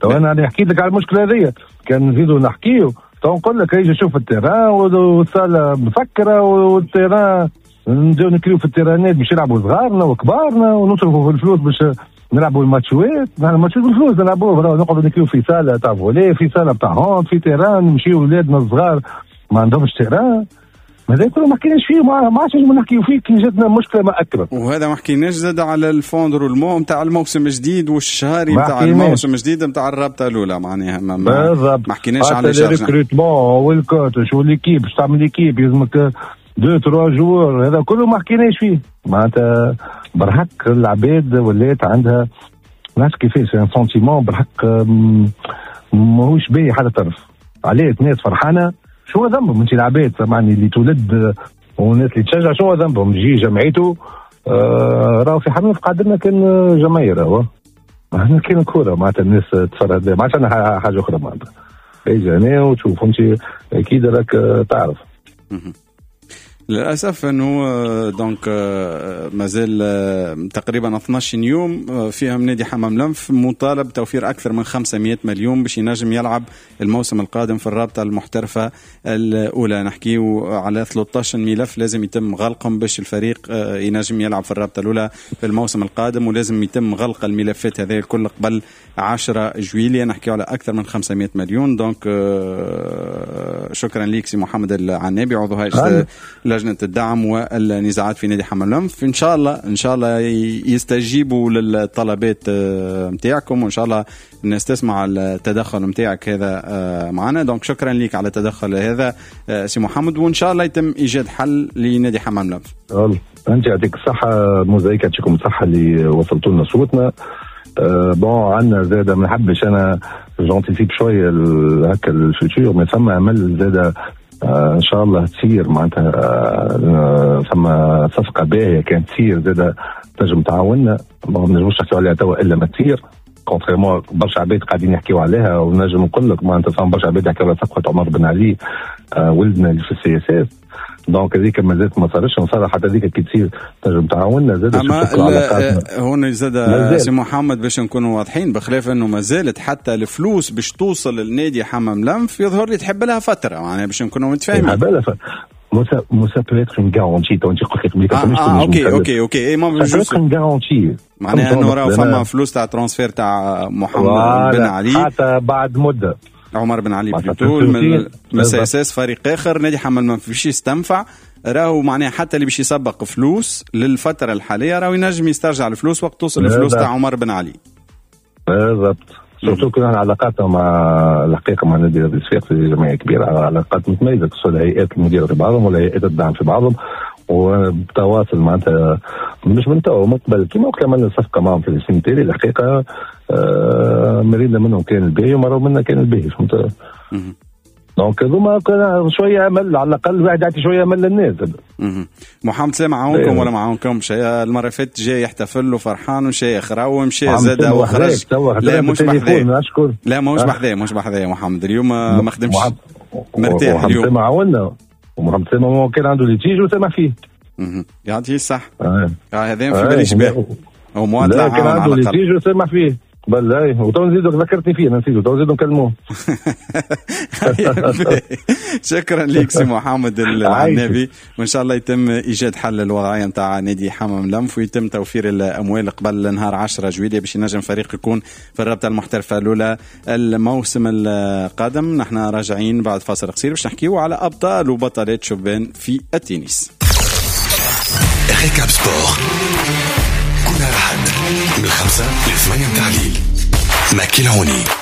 تو انا حكيت لك على المشكله هذه، كان نزيدوا نحكيو تو نقول لك يجي شوف التيران والصاله مسكره والتيران نجيو نكريو في التيرانات باش يلعبوا صغارنا وكبارنا ونصرفوا في الفلوس باش نلعبوا الماتشوات. الماتشوات بالفلوس نلعبوه، نقعدوا نكريو في صاله تاع فولي، في صاله تاع هوند، في تيران نمشيو ولادنا الصغار ما عندهمش تيران. هذا كله ما حكيناش فيه، ما عادش نجم نحكيو فيه كي جاتنا مشكله ما اكبر. وهذا ما حكيناش زاد على الفوندر والمو نتاع الموسم الجديد والشهري نتاع الموسم الجديد نتاع الرابطه الاولى، معناها ما حكيناش على الريكروتمون والكوتش والليكيب باش تعمل ليكيب يلزمك 2-3 جوار، هذا كله ما حكيناش فيه. معناتها برحق العباد ولات عندها ناس كيفاش سنتيمون برحق ماهوش باهي حتى طرف. عليه ناس فرحانه شو ذنبهم؟ انت العباد سمعني اللي تولد والناس اللي تشجع شو ذنبهم؟ جي جمعيته راهو في حمله قعدنا كان جماهير، راهو احنا كاين كوره معناتها الناس تفرج ما عادش عندنا حاجه اخرى معناتها. اجي هنا وتشوف انت اكيد راك تعرف. للأسف أنه دونك مازال تقريبا 12 يوم فيهم نادي حمام لنف مطالب توفير أكثر من 500 مليون باش ينجم يلعب الموسم القادم في الرابطة المحترفة الأولى. نحكي على 13 ملف لازم يتم غلقهم باش الفريق ينجم يلعب في الرابطة الأولى في الموسم القادم، ولازم يتم غلق الملفات هذه الكل قبل 10 جويلية. نحكي على أكثر من 500 مليون. دونك شكرا ليك سي محمد العنابي عضو هيئة لجنة الدعم والنزاعات في نادي حمام لنف. إن شاء الله يستجيبوا للطلبات متاعكم، وإن شاء الله نستسمع التدخل متاعك هذا معنا. دونك شكرا لك على التدخل هذا سي محمد، وإن شاء الله يتم إيجاد حل لنادي حمام لنف. أنت يعطيك الصحة، موزايك يعطيكم الصحة اللي وصلتوا لنا صوتنا. بون عندنا زاد ما نحبش أنا جونتيسيب شوية هكا الفيتور، ما ثم عمل زاد ان شاء الله تصير معناتها ثم صفقه باهيه كانت تصير زاد تنجم تعاوننا، ما نجموش نحكيو عليها توا الا ما تصير. كونتريمون برشا عباد قاعدين يحكيو عليها، ونجم نقول لك معناتها فما برشا عباد يحكيو على صفقه عمر بن علي ولدنا اللي في السي اس اس. دونك هذيك مازالت ما صارش، نصار حتى هذيك كي تصير تنجم تعاوننا زاد. اما هون زاد سي محمد باش نكونوا واضحين، بخلاف انه مازالت حتى الفلوس باش توصل للنادي حمام لنف يظهر لي تحب لها فتره، معناها باش نكونوا متفاهمين. موسى peut être une garantie. تو انت قلت لك اوكي ما جوست une garantie معناها انه راه فما فلوس تاع ترانسفير تاع محمد بن علي حتى بعد مده عمر بن علي بيطول من اساس فريق اخر نادي حمام لنف باش يستنفع. راهو معناها حتى اللي باش يسبق فلوس للفتره الحاليه راهو ينجم يسترجع الفلوس وقت توصل الفلوس تاع عمر بن علي. بالضبط. سورتو كنا علاقاتنا مع الحقيقه مع نادي الصفاقس جمعيه كبيره، علاقات متميزه تصل الهيئات المديره في بعضهم والهيئات الدعم في بعضهم، وبتواصل معناتها مش من توا من قبل كيما وقت عملنا صفقه معهم في السنه التالي. الحقيقه مرينا منهم كان الباهي ومروا منا كان الباهي، فهمت؟ دونك هذوما كان شويه امل، على الاقل واحد يعطي شويه امل للناس. محمد سلام معاونكم ولا معاونكم شيء؟ المره فاتت جاي يحتفل وفرحان وشيء اخر ومشي زاد وخرج. لا مش بحذاه، لا مش بحذاه محمد اليوم ما خدمش مرتاح اليوم. محمد معاونا ومحمد سلام كان عنده ليتيج وسامح فيه. يعطيه الصح. هذا في بالي شباب هو مواطلع كان عنده ليتيج وسامح فيه. بالله وتو نزيدو ذكرتني فيه نسيتو، تو نزيدو نكلموه. شكرا ليك سي محمد العنابي، وان شاء الله يتم ايجاد حل للوضعيه نتاع نادي حمام لنف، ويتم توفير الاموال قبل نهار 10 جويلية باش ينجم فريق يكون في الرابطه المحترفه الاولى الموسم القادم. نحن راجعين بعد فاصل قصير باش نحكيو على ابطال وبطلات شبان في التنس. ريكاب سبور كل أحد من 5 ل 8 متاع الليل. ماكي العوني.